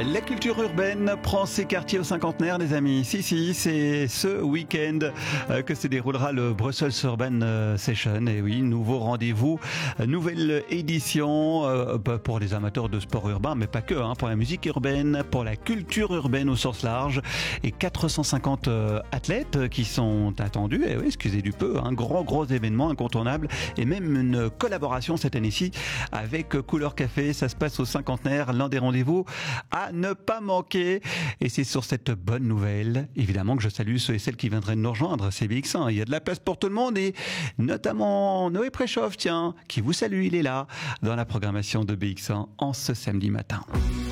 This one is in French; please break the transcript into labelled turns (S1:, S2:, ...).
S1: La culture urbaine prend ses quartiers au cinquantenaire, les amis. Si, c'est ce week-end que se déroulera le Brussels Urban Session. Et oui, nouveau rendez-vous, nouvelle édition pour les amateurs de sport urbain, mais pas que, pour la musique urbaine, pour la culture urbaine au sens large. Et 450 athlètes qui sont attendus. Et oui, excusez du peu, un gros événement incontournable. Et même une collaboration cette année-ci avec Couleur Café. Ça se passe au cinquantenaire, l'un des rendez-vous à ne pas manquer. Et c'est sur cette bonne nouvelle, évidemment, que je salue ceux et celles qui viendraient de nous rejoindre. C'est BX1. Il y a de la place pour tout le monde et notamment Noé Préchoff, qui vous salue. Il est là dans la programmation de BX1 en ce samedi matin.